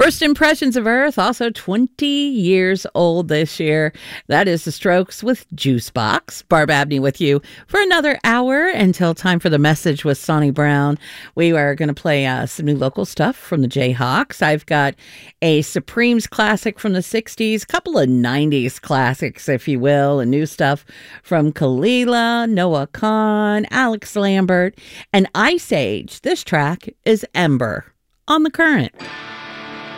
First Impressions of Earth, also 20 years old this year. That is The Strokes with Juicebox. Barb Abney with you for another hour until time for The Message with Sonny Brown. We are going to play some new local stuff from the Jayhawks. I've got a Supremes classic from the 60s, a couple of 90s classics, if you will, and new stuff from Kalila, Noah Kahan, Alex Lambert, and Ice Age. This track is Ember on The Current.